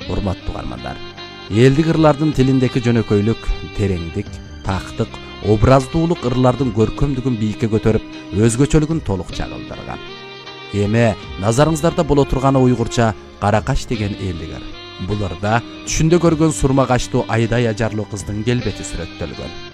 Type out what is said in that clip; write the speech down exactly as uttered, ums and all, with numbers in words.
Урматтуу каармандар, элдик ырлардын тилиндеки жөнөкөйлүк, тереңдик, тактык, образдуулук ырлардын көркөмдүгүн бийикке көтөрүп, өзгөчөлүгүн толук чагылдырган. Эми назарыңыздарда боло турганы уйгурча Каракаш деген элдик ыр. Бул ырда түшүндө көргөн сурма качтуу айдай ажарлуу кыздын келбети сүрөттөлгөн.